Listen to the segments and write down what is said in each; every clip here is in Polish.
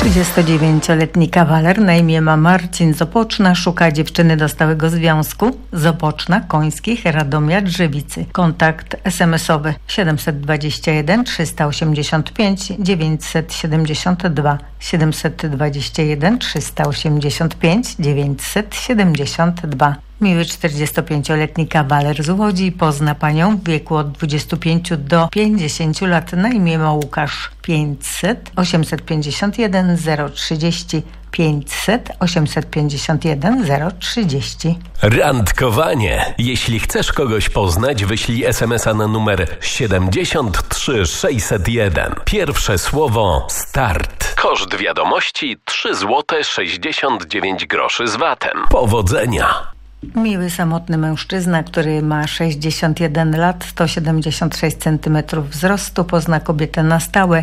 49-letni kawaler na imię ma Marcin z Opoczna szuka dziewczyny do stałego związku z Opoczna, Końskich, Radomia, Drzewicy. Kontakt SMS-owy 721 385 972 721 385 972. Miły 45-letni kawaler z Łodzi pozna panią w wieku od 25 do 50 lat na imię ma Łukasz. 500 851 030 500 851 030. Randkowanie. Jeśli chcesz kogoś poznać, wyślij SMS-a na numer 73 601. Pierwsze słowo start. Koszt wiadomości 3 zł 69 groszy z VAT-em. Powodzenia. Miły samotny mężczyzna, który ma 61 lat, 176 cm wzrostu, pozna kobietę na stałe.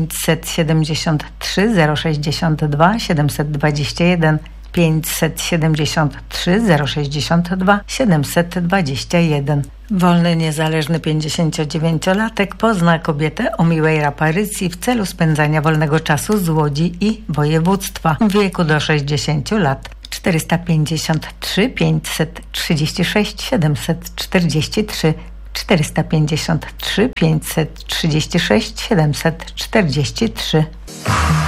573 062 721 573 062 721. Wolny, niezależny 59-latek pozna kobietę o miłej aparycji w celu spędzania wolnego czasu z Łodzi i województwa w wieku do 60 lat. 453 536 743 453 536 743.